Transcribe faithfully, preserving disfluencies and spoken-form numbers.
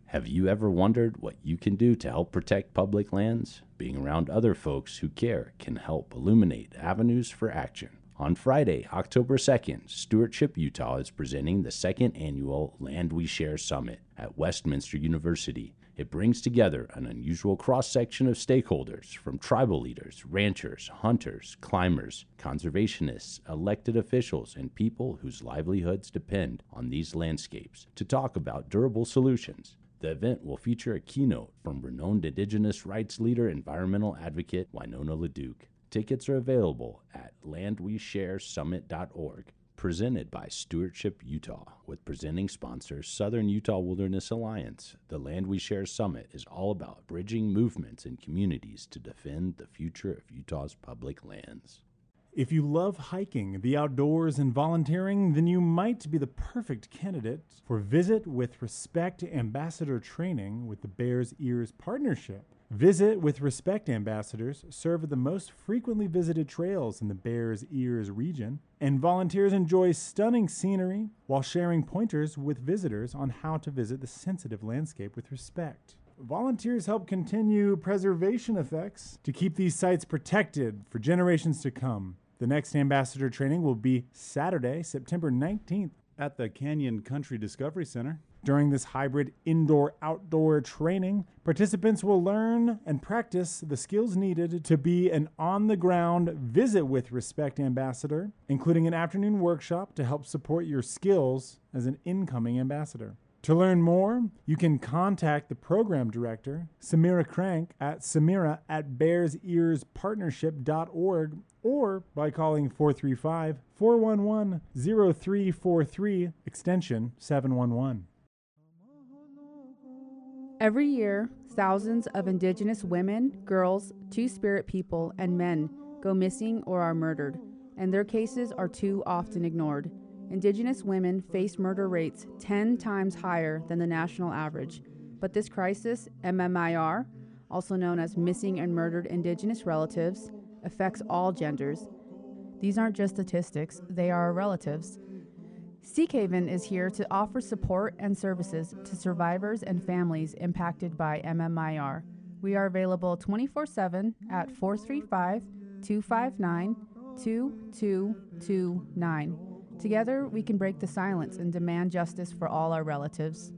Have you ever wondered what you can do to help protect public lands? Being around other folks who care can help illuminate avenues for action. On Friday, October second, Stewardship Utah is presenting the second annual Land We Share Summit at Westminster University. It brings together an unusual cross-section of stakeholders from tribal leaders, ranchers, hunters, climbers, conservationists, elected officials, and people whose livelihoods depend on these landscapes to talk about durable solutions. The event will feature a keynote from renowned Indigenous rights leader, environmental advocate Winona LaDuke. Tickets are available at land we share summit dot org. Presented by Stewardship Utah, with presenting sponsor Southern Utah Wilderness Alliance. The Land We Share Summit is all about bridging movements and communities to defend the future of Utah's public lands. If you love hiking, the outdoors, and volunteering, then you might be the perfect candidate for Visit with Respect Ambassador training with the Bears Ears Partnership. Visit with Respect ambassadors serve the most frequently visited trails in the Bears Ears region, and volunteers enjoy stunning scenery while sharing pointers with visitors on how to visit the sensitive landscape with respect. Volunteers help continue preservation effects to keep these sites protected for generations to come. The next ambassador training will be Saturday, September nineteenth at the Canyon Country Discovery Center. During this hybrid indoor-outdoor training, participants will learn and practice the skills needed to be an on-the-ground Visit with Respect ambassador, including an afternoon workshop to help support your skills as an incoming ambassador. To learn more, you can contact the program director, Samira Crank, at samira at bears ears partnership dot org or by calling four three five, four one one, zero three four three, extension seven one one. Every year, thousands of Indigenous women, girls, Two-Spirit people, and men go missing or are murdered, and their cases are too often ignored. Indigenous women face murder rates ten times higher than the national average, but this crisis, M M I R, also known as Missing and Murdered Indigenous Relatives, affects all genders. These aren't just statistics, they are our relatives. Seekhaven is here to offer support and services to survivors and families impacted by M M I R. We are available twenty-four seven at four three five, two five nine, two two two nine. Together, we can break the silence and demand justice for all our relatives.